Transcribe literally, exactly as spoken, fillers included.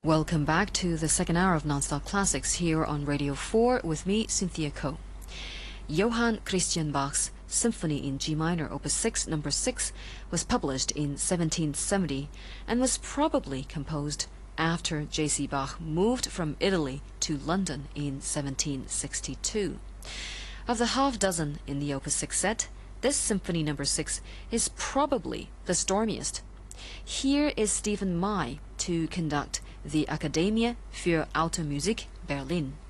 Welcome back to the second hour of Nonstop Classics here on Radio four with me, Cynthia Ko. Johann Christian Bach's Symphony in G minor, Opus six, number six, was published in seventeen seventy and was probably composed after J C Bach moved from Italy to London in seventeen sixty-two. Of the half dozen in the Opus six set, this Symphony number six is probably the stormiest. Here is Stephen Mai to conduct the Akademie für Alte Musik Berlin.